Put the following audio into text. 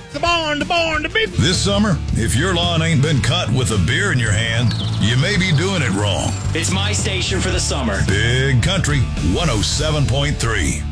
The big. This summer, if your lawn ain't been cut with a beer in your hand, you may be doing it wrong. It's my station for the summer. Big Country 107.3.